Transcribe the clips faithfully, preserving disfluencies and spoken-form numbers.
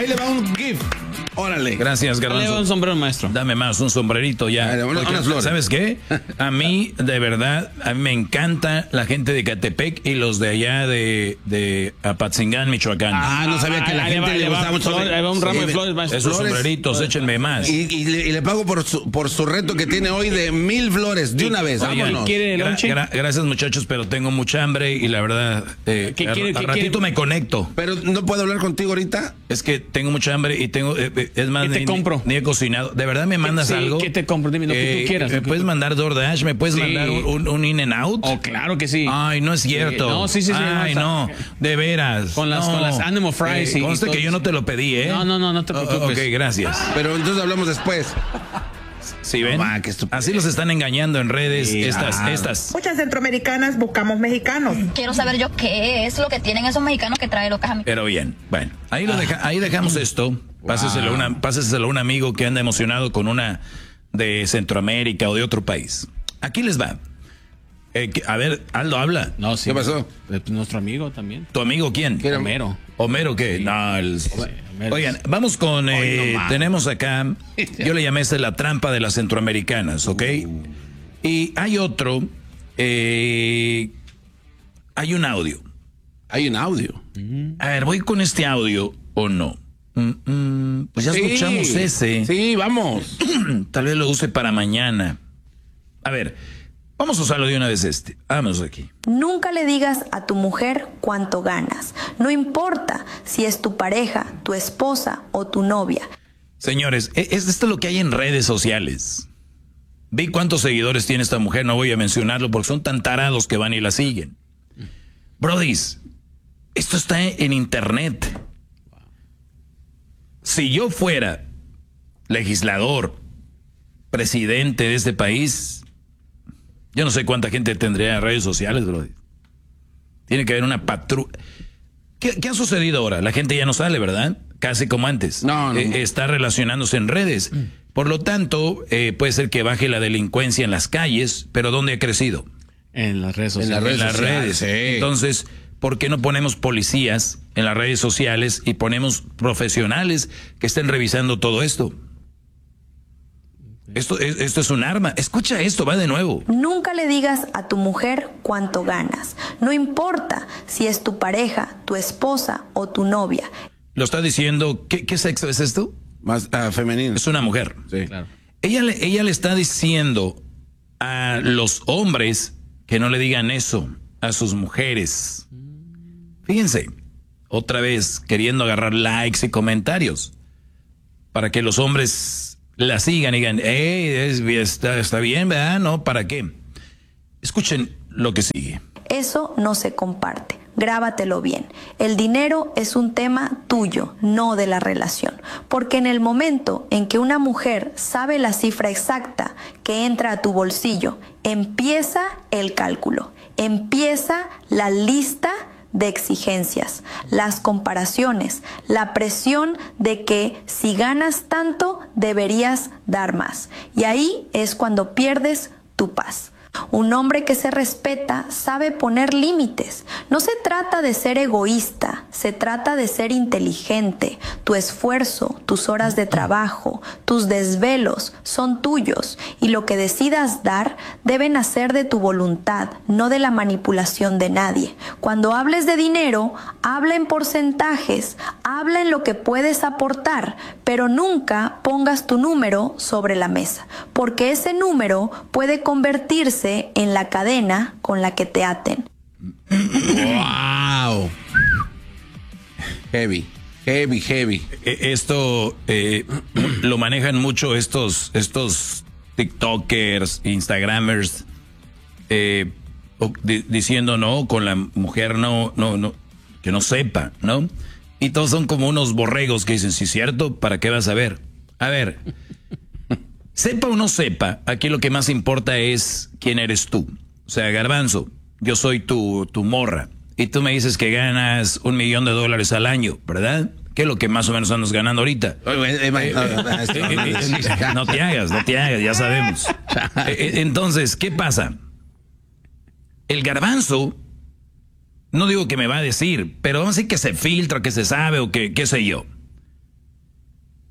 ahí le va un gift. Órale. Gracias, Garbanzo. Dale un sombrero, maestro. Dame más, un sombrerito ya. Dale, una, Porque, unas flores. ¿sabes qué? A mí, de verdad, a mí me encanta la gente de Catepec y los de allá de, de Apatzingán, Michoacán. Ah, no sabía que a la ahí gente va, le ahí va, gustaba mucho. flor- ahí va un ramo Sí, de flores, maestro. Esos flores. sombreritos, échenme más. Y, y le, y le pago por su, por su reto que tiene hoy de mil flores de una vez. Oigan, Vámonos. ¿quiere gra- lonche? gra- gracias, muchachos, pero tengo mucha hambre y la verdad, eh, ¿Qué a- quiere- a qué ratito quiere? me conecto. Pero no puedo hablar contigo ahorita. Es que tengo mucha hambre y tengo, eh, eh, es más, ¿Qué te ni, compro? ni he cocinado. ¿De verdad me mandas Sí, algo? ¿qué te compro? Dime lo que tú quieras, ¿Me lo que puedes tú- mandar DoorDash? ¿Me puedes Sí. mandar un, un, un In-N-Out? Oh, claro que sí. Ay, no es cierto. Sí, no, sí, sí, sí, Ay, no, no, está- de veras. Con las- No. con las Animal Fries Eh, y- conste y que todo. yo no te lo pedí, ¿eh? No, no, no, no te Oh, preocupes. ok, gracias. Pero entonces hablamos después. ¿Sí ven? No, ma, qué estupidez. Así los están engañando en redes Sí, estas, claro. estas. Muchas centroamericanas buscamos mexicanos. Quiero saber yo qué es lo que tienen esos mexicanos que traen locas a mi... Pero bien, bueno, ahí, lo deja, ahí dejamos esto. Páseselo, a una, páseselo a un amigo que anda emocionado con una de Centroamérica o de otro país. Aquí les va. Eh, que- a ver, Aldo, habla. No, sí. ¿Qué pasó? Eh, Nuestro amigo también. ¿Tu amigo quién? ¿Qué era? Homero. ¿Homero qué? No, el- Homero. Oigan, vamos con... eh, Hoy no más. tenemos acá, yo le llamé esta la trampa de las centroamericanas, ¿ok? Y hay otro, eh, hay un audio. Hay un audio. A ver, ¿voy con este audio o no? Mm, mm, pues ya escuchamos Sí. ese. Sí, vamos. Tal vez lo use para mañana. A ver, vamos a usarlo de una vez este. Vamos aquí. Nunca le digas a tu mujer cuánto ganas. No importa si es tu pareja, tu esposa o tu novia. Señores, e- es esto lo que hay en redes sociales. Vi cuántos seguidores tiene esta mujer, no voy a mencionarlo porque son tan tarados que van y la siguen. Brodis, esto está en internet. Si yo fuera legislador, presidente de este país, yo no sé cuánta gente tendría en redes sociales, Brodis. Tiene que haber una patrulla. ¿Qué, ¿Qué ha sucedido ahora? La gente ya no sale, ¿verdad? Casi como antes. No, no. Eh, está relacionándose en redes. Por lo tanto, eh, puede ser que baje la delincuencia en las calles, pero ¿dónde ha crecido? En las redes En sociales. las redes En las sociales, redes. sí. Entonces, ¿por qué no ponemos policías en las redes sociales y ponemos profesionales que estén revisando todo esto? Esto, es- esto es un arma. Escucha esto, va de nuevo. Nunca le digas a tu mujer cuánto ganas. No importa si es tu pareja, tu esposa o tu novia. Lo está diciendo, ¿qué, qué sexo es esto? Más ah, femenino. Es una mujer. Sí. Claro. Ella le, ella le está diciendo a los hombres que no le digan eso a sus mujeres. Fíjense, otra vez queriendo agarrar likes y comentarios para que los hombres la sigan y digan, hey, es- está, está bien, ¿verdad? No, ¿para qué? Escuchen lo que sigue. Eso no se comparte. Grábatelo bien. El dinero es un tema tuyo, no de la relación. Porque en el momento en que una mujer sabe la cifra exacta que entra a tu bolsillo, empieza el cálculo, empieza la lista de exigencias, las comparaciones, la presión de que si ganas tanto deberías dar más. Y ahí es cuando pierdes tu paz. Un hombre que se respeta sabe poner límites. No se trata de ser egoísta, se trata de ser inteligente. Tu esfuerzo, tus horas de trabajo, tus desvelos son tuyos y lo que decidas dar debe nacer de tu voluntad, no de la manipulación de nadie. Cuando hables de dinero, habla en porcentajes, habla en lo que puedes aportar, pero nunca pongas tu número sobre la mesa, porque ese número puede convertirse en la cadena con la que te aten. Wow. Heavy, heavy, heavy. E- Esto eh, lo manejan mucho estos, estos TikTokers, Instagramers, eh, o- di- diciendo no, con la mujer no, no, no, que no sepa, ¿no? Y todos son como unos borregos que dicen, sí, cierto, ¿para qué vas a ver? A ver, sepa o no sepa, aquí lo que más importa es quién eres tú. O sea, Garbanzo, yo soy tu, tu morra. Y tú me dices que ganas un millón de dólares al año, ¿verdad? ¿Qué es lo que más o menos andas ganando ahorita? No te hagas, no te hagas, ya sabemos. Eh, Entonces, ¿qué pasa? El Garbanzo, no digo que me va a decir, pero vamos a decir que se filtra, que se sabe o que qué sé yo.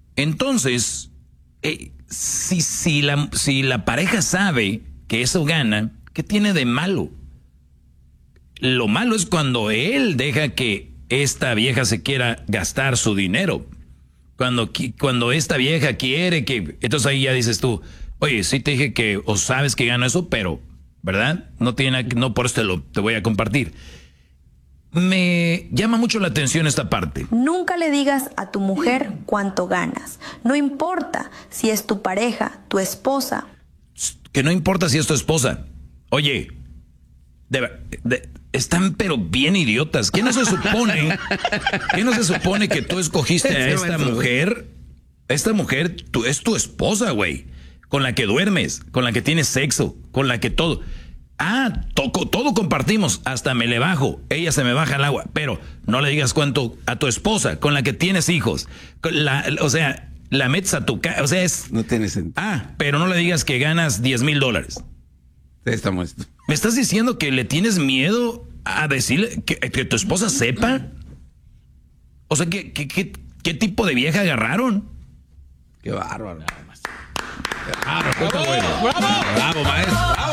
Entonces, eh, si, si, la, si la pareja sabe que eso gana, ¿qué tiene de malo? Lo malo es cuando él deja que esta vieja se quiera gastar su dinero. Cuando, cuando esta vieja quiere que... Entonces ahí ya dices tú, oye, sí te dije que... O sabes que gano eso, pero... ¿Verdad? No tiene... No por eso te, lo, te voy a compartir. Me llama mucho la atención esta parte. Nunca le digas a tu mujer cuánto ganas. No importa si es tu pareja, tu esposa. Que no importa si es tu esposa. Oye, de, de, están pero bien idiotas. ¿Qué no se supone? ¿Qué no se supone que tú escogiste a esta mujer? Esta mujer tú, es tu esposa, güey. Con la que duermes, con la que tienes sexo, con la que todo... Ah, toco, todo compartimos, hasta me le bajo, ella se me baja al agua, pero no le digas cuánto a tu esposa, con la que tienes hijos, la, o sea, la metes a tu casa, o sea, es... No tiene sentido. Ah, pero no le digas que ganas diez mil dólares. Está muerto. ¿Me estás diciendo que le tienes miedo a decirle que, que tu esposa sepa? O sea, ¿qué, qué, qué, qué tipo de vieja agarraron? Qué bárbaro. ¡Bravo! ¡Bravo! Bravo, maestro.